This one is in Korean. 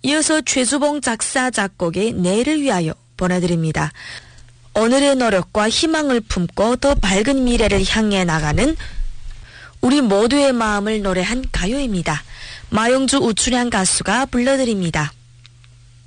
이어서 최수봉 작사 작곡의 내일을 위하여 보내드립니다. 오늘의 노력과 희망을 품고 더 밝은 미래를 향해 나가는 우리 모두의 마음을 노래한 가요입니다. 마용주 우춘향 가수가 불러드립니다.